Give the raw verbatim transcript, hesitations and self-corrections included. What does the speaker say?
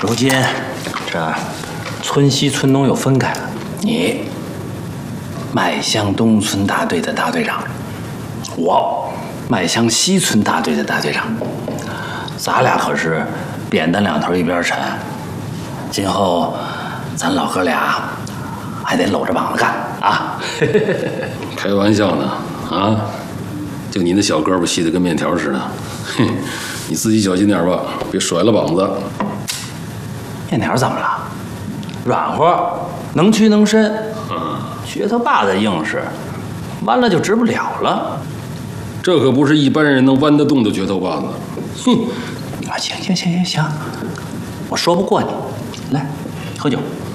如今这村西村东又分开了，你迈向东村大队的大队长，我迈向西村大队的大队长，咱俩可是扁担两头一边沉。今后咱老哥俩还得搂着膀子干啊！ 开玩笑呢啊！就你那小胳膊细得跟面条似的，哼，你自己小心点吧，别甩了膀子。 面条怎么了？软和，能屈能伸。 嗯， 撅头把子硬实，弯了就直不了了。 这可不是一般人能弯得动的撅头把子。哼！ 啊，行行行行行，我说不过你。来，喝酒。